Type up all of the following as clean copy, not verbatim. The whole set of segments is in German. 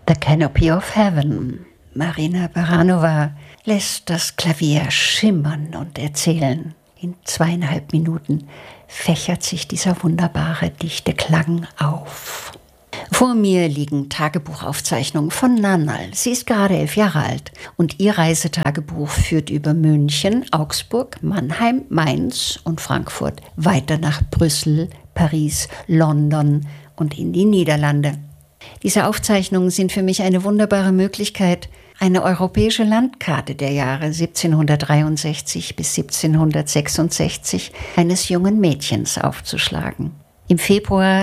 The Canopy of Heaven. Marina Baranova lässt das Klavier schimmern und erzählen. In 2,5 Minuten fächert sich dieser wunderbare, dichte Klang auf. Vor mir liegen Tagebuchaufzeichnungen von Nanal. Sie ist gerade 11 Jahre alt und ihr Reisetagebuch führt über München, Augsburg, Mannheim, Mainz und Frankfurt weiter nach Brüssel, Paris, London und in die Niederlande. Diese Aufzeichnungen sind für mich eine wunderbare Möglichkeit, eine europäische Landkarte der Jahre 1763 bis 1766 eines jungen Mädchens aufzuschlagen. Im Februar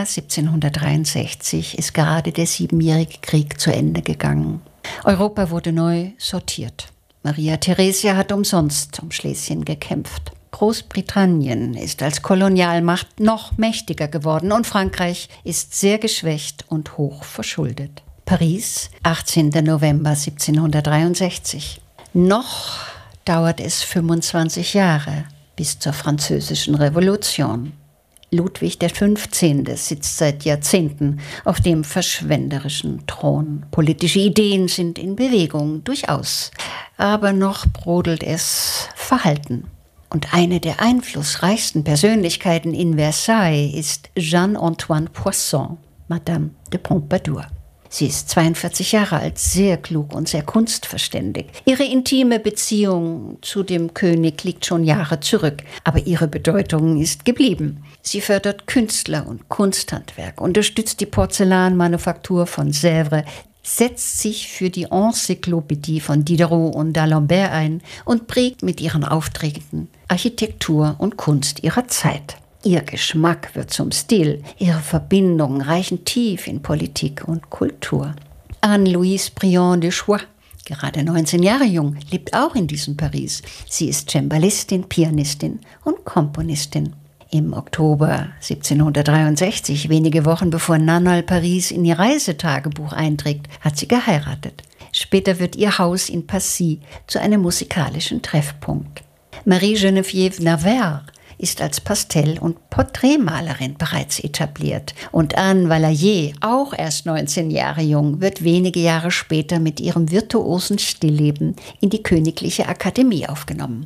1763 ist gerade der 7-jährige Krieg zu Ende gegangen. Europa wurde neu sortiert. Maria Theresia hat umsonst um Schlesien gekämpft. Großbritannien ist als Kolonialmacht noch mächtiger geworden und Frankreich ist sehr geschwächt und hoch verschuldet. Paris, 18. November 1763. Noch dauert es 25 Jahre bis zur Französischen Revolution. Ludwig XV. Sitzt seit Jahrzehnten auf dem verschwenderischen Thron. Politische Ideen sind in Bewegung, durchaus. Aber noch brodelt es verhalten. Und eine der einflussreichsten Persönlichkeiten in Versailles ist Jeanne-Antoine Poisson, Madame de Pompadour. Sie ist 42 Jahre alt, sehr klug und sehr kunstverständig. Ihre intime Beziehung zu dem König liegt schon Jahre zurück, aber ihre Bedeutung ist geblieben. Sie fördert Künstler und Kunsthandwerk, unterstützt die Porzellanmanufaktur von Sèvres, setzt sich für die Enzyklopädie von Diderot und d'Alembert ein und prägt mit ihren Aufträgen Architektur und Kunst ihrer Zeit. Ihr Geschmack wird zum Stil, ihre Verbindungen reichen tief in Politik und Kultur. Anne-Louise Briand de Choix, gerade 19 Jahre jung, lebt auch in diesem Paris. Sie ist Cembalistin, Pianistin und Komponistin. Im Oktober 1763, wenige Wochen bevor Nanal Paris in ihr Reisetagebuch einträgt, hat sie geheiratet. Später wird ihr Haus in Passy zu einem musikalischen Treffpunkt. Marie-Geneviève Navarre ist als Pastell- und Porträtmalerin bereits etabliert. Und Anne Vallier, auch erst 19 Jahre jung, wird wenige Jahre später mit ihrem virtuosen Stillleben in die Königliche Akademie aufgenommen.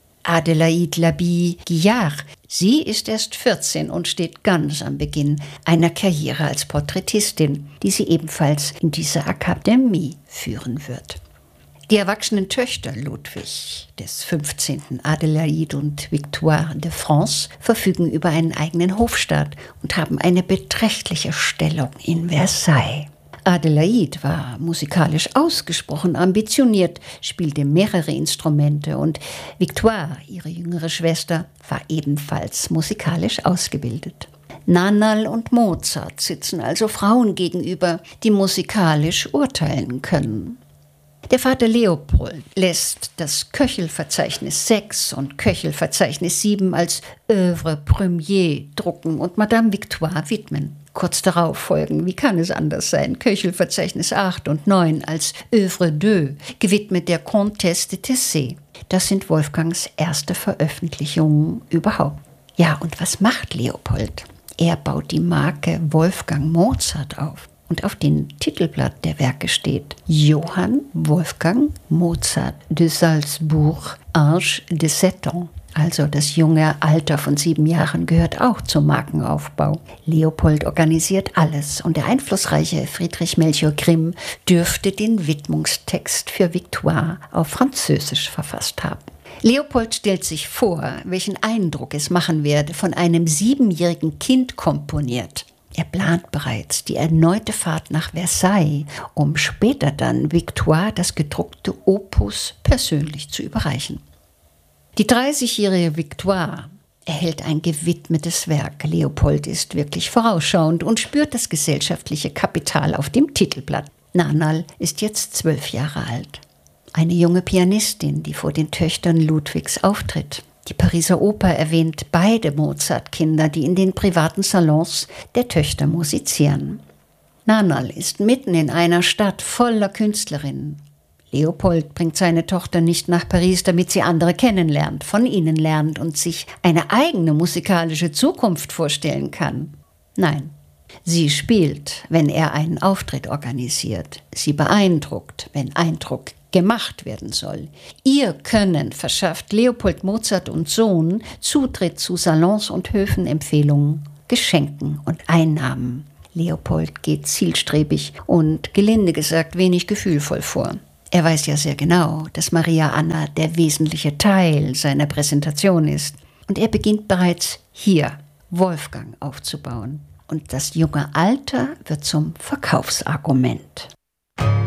Adélaïde Labille-Guiard, sie ist erst 14 und steht ganz am Beginn einer Karriere als Porträtistin, die sie ebenfalls in diese Akademie führen wird. Die erwachsenen Töchter Ludwig des 15., Adélaïde und Victoire de France, verfügen über einen eigenen Hofstaat und haben eine beträchtliche Stellung in Versailles. Adélaïde war musikalisch ausgesprochen ambitioniert, spielte mehrere Instrumente und Victoire, ihre jüngere Schwester, war ebenfalls musikalisch ausgebildet. Nanal und Mozart sitzen also Frauen gegenüber, die musikalisch urteilen können. Der Vater Leopold lässt das Köchelverzeichnis 6 und Köchelverzeichnis 7 als Œuvre Première drucken und Madame Victoire widmen. Kurz darauf folgen, wie kann es anders sein, Köchelverzeichnis 8 und 9 als Œuvre 2, gewidmet der Comtesse de Tessé. Das sind Wolfgangs erste Veröffentlichungen überhaupt. Ja, und was macht Leopold? Er baut die Marke Wolfgang Mozart auf. Und auf dem Titelblatt der Werke steht Johann Wolfgang Mozart de Salzbourg, Âge de 7 ans. Also das junge Alter von 7 Jahren gehört auch zum Markenaufbau. Leopold organisiert alles und der einflussreiche Friedrich Melchior Grimm dürfte den Widmungstext für Victoire auf Französisch verfasst haben. Leopold stellt sich vor, welchen Eindruck es machen werde, von einem 7-jährigen Kind komponiert. Er plant bereits die erneute Fahrt nach Versailles, um später dann Victoire das gedruckte Opus persönlich zu überreichen. Die 30-jährige Victoire erhält ein gewidmetes Werk. Leopold ist wirklich vorausschauend und spürt das gesellschaftliche Kapital auf dem Titelblatt. Nanal ist jetzt 12 Jahre alt. Eine junge Pianistin, die vor den Töchtern Ludwigs auftritt. Die Pariser Oper erwähnt beide Mozart-Kinder, die in den privaten Salons der Töchter musizieren. Nanal ist mitten in einer Stadt voller Künstlerinnen. Leopold bringt seine Tochter nicht nach Paris, damit sie andere kennenlernt, von ihnen lernt und sich eine eigene musikalische Zukunft vorstellen kann. Nein, Sie spielt, wenn er einen Auftritt organisiert. Sie beeindruckt, wenn Eindruck gemacht werden soll. Ihr Können verschafft Leopold Mozart und Sohn Zutritt zu Salons und Höfen, Empfehlungen, Geschenken und Einnahmen. Leopold geht zielstrebig und, gelinde gesagt, wenig gefühlvoll vor. Er weiß ja sehr genau, dass Maria Anna der wesentliche Teil seiner Präsentation ist. Und er beginnt bereits hier, Wolfgang aufzubauen. Und das junge Alter wird zum Verkaufsargument.